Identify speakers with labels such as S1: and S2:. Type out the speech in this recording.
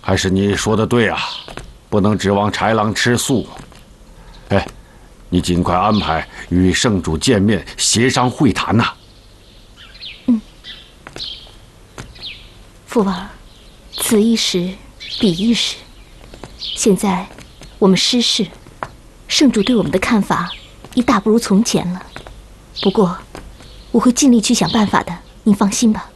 S1: 还是你说的对啊，不能指望豺狼吃素。哎，你尽快安排与圣主见面，协商会谈呐。
S2: 父王，此一时，彼一时。现在我们失势，圣主对我们的看法已大不如从前了。不过，我会尽力去想办法的，您放心吧。